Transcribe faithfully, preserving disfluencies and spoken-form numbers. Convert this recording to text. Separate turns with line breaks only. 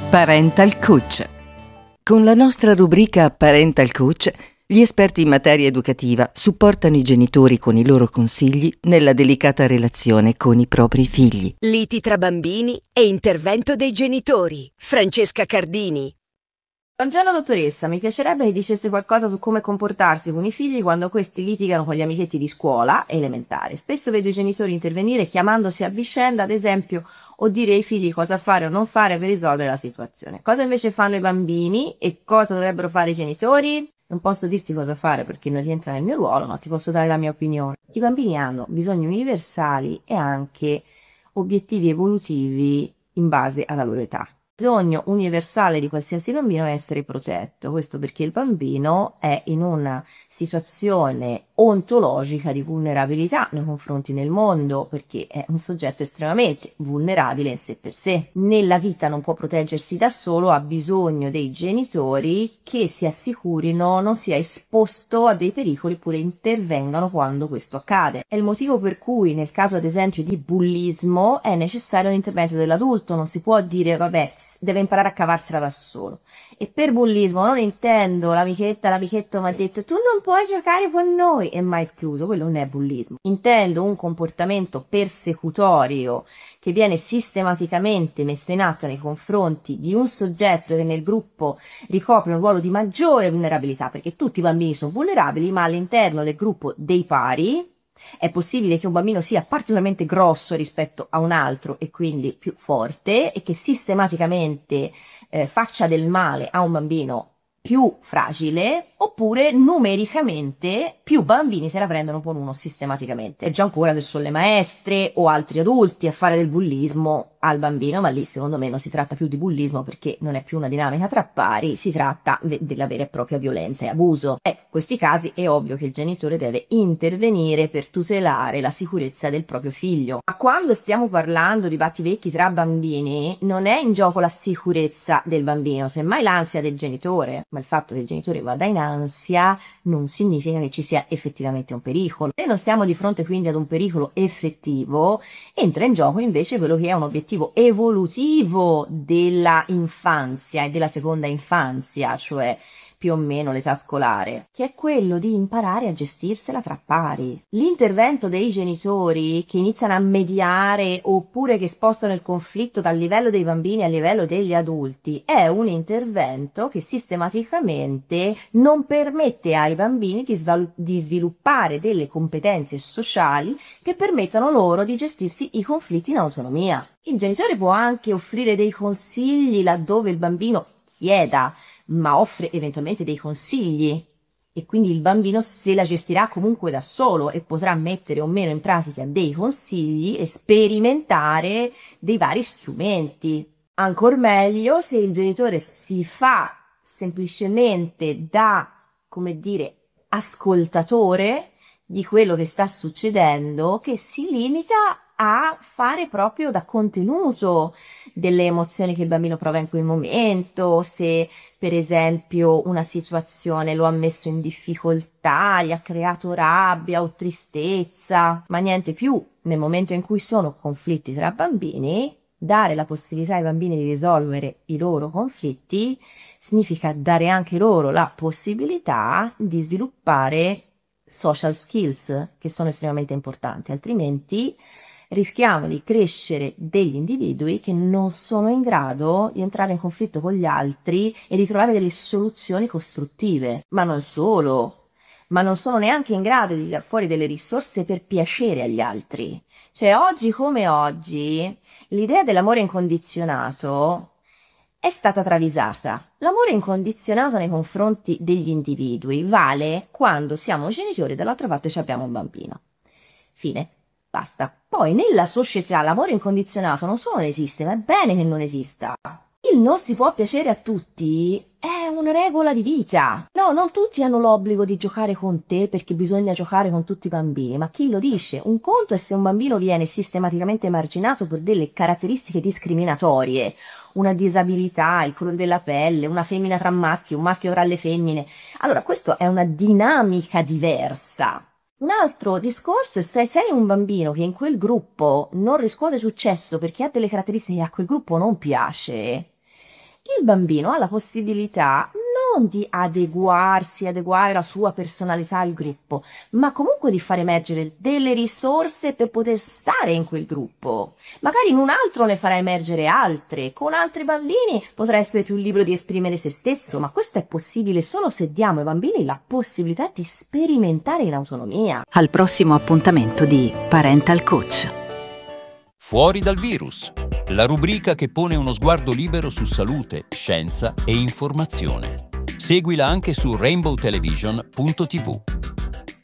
Parental Coach. Con la nostra rubrica Parental Coach, gli esperti in materia educativa supportano i genitori con i loro consigli nella delicata relazione con i propri figli.
Liti tra bambini e intervento dei genitori. Francesca Cardini.
Buongiorno dottoressa, mi piacerebbe che dicesse qualcosa su come comportarsi con i figli quando questi litigano con gli amichetti di scuola elementare. Spesso vedo i genitori intervenire chiamandosi a vicenda, ad esempio, o dire ai figli cosa fare o non fare per risolvere la situazione. Cosa invece fanno i bambini e cosa dovrebbero fare i genitori? Non posso dirti cosa fare perché non rientra nel mio ruolo, ma ti posso dare la mia opinione. I bambini hanno bisogni universali e anche obiettivi evolutivi in base alla loro età. Il bisogno universale di qualsiasi bambino è essere protetto, questo perché il bambino è in una situazione ontologica di vulnerabilità nei confronti del mondo, perché è un soggetto estremamente vulnerabile in sé per sé. Nella vita non può proteggersi da solo, ha bisogno dei genitori che si assicurino non sia esposto a dei pericoli oppure intervengano quando questo accade. È il motivo per cui nel caso ad esempio di bullismo è necessario l'intervento dell'adulto, non si può dire vabbè deve imparare a cavarsela da solo. E per bullismo non intendo l'amichetta, l'amichetto mi ha detto tu non puoi giocare con noi e mai escluso, quello non è bullismo. Intendo un comportamento persecutorio che viene sistematicamente messo in atto nei confronti di un soggetto che nel gruppo ricopre un ruolo di maggiore vulnerabilità, perché tutti i bambini sono vulnerabili, ma all'interno del gruppo dei pari è possibile che un bambino sia particolarmente grosso rispetto a un altro e quindi più forte e che sistematicamente eh, faccia del male a un bambino più fragile, oppure numericamente più bambini se la prendono con uno sistematicamente. E già ancora se sono le maestre o altri adulti a fare del bullismo al bambino, ma lì secondo me non si tratta più di bullismo perché non è più una dinamica tra pari, si tratta della vera e propria violenza e abuso. E in questi casi è ovvio che il genitore deve intervenire per tutelare la sicurezza del proprio figlio. Ma quando stiamo parlando di battivecchi tra bambini non è in gioco la sicurezza del bambino, semmai l'ansia del genitore, ma il fatto che il genitore vada in ansia non significa che ci sia effettivamente un pericolo. Se non siamo di fronte quindi ad un pericolo effettivo, entra in gioco invece quello che è un obiettivo evolutivo della infanzia e della seconda infanzia, cioè più o meno l'età scolare, che è quello di imparare a gestirsela tra pari. L'intervento dei genitori che iniziano a mediare oppure che spostano il conflitto dal livello dei bambini al livello degli adulti è un intervento che sistematicamente non permette ai bambini di, svalu- di sviluppare delle competenze sociali che permettano loro di gestirsi i conflitti in autonomia. Il genitore può anche offrire dei consigli laddove il bambino chieda, ma offre eventualmente dei consigli e quindi il bambino se la gestirà comunque da solo e potrà mettere o meno in pratica dei consigli e sperimentare dei vari strumenti. Ancor meglio se il genitore si fa semplicemente da, come dire, ascoltatore di quello che sta succedendo, che si limita a fare proprio da contenuto delle emozioni che il bambino prova in quel momento, se per esempio una situazione lo ha messo in difficoltà, gli ha creato rabbia o tristezza, ma niente più. Nel momento in cui sono conflitti tra bambini, dare la possibilità ai bambini di risolvere i loro conflitti significa dare anche loro la possibilità di sviluppare social skills che sono estremamente importanti, altrimenti rischiamo di crescere degli individui che non sono in grado di entrare in conflitto con gli altri e di trovare delle soluzioni costruttive. Ma non solo, ma non sono neanche in grado di tirar fuori delle risorse per piacere agli altri. Cioè oggi come oggi l'idea dell'amore incondizionato è stata travisata. L'amore incondizionato nei confronti degli individui vale quando siamo genitori e dall'altra parte abbiamo un bambino. Fine. Basta. Poi nella società l'amore incondizionato non solo non esiste, ma è bene che non esista. Il non si può piacere a tutti è una regola di vita. No, non tutti hanno l'obbligo di giocare con te perché bisogna giocare con tutti i bambini, ma chi lo dice? Un conto è se un bambino viene sistematicamente emarginato per delle caratteristiche discriminatorie, una disabilità, il colore della pelle, una femmina tra maschi, un maschio tra le femmine. Allora, questa è una dinamica diversa. Un altro discorso è se sei un bambino che in quel gruppo non riscuote successo perché ha delle caratteristiche che a quel gruppo non piace. il bambino ha la possibilità non di adeguarsi, adeguare la sua personalità al gruppo, ma comunque di far emergere delle risorse per poter stare in quel gruppo. Magari in un altro ne farà emergere altre, con altri bambini potrà essere più libero di esprimere se stesso, ma questo è possibile solo se diamo ai bambini la possibilità di sperimentare in autonomia.
Al prossimo appuntamento di Parental Coach.
Fuori dal virus, la rubrica che pone uno sguardo libero su salute, scienza e informazione. Seguila anche su rainbow television punto tivù.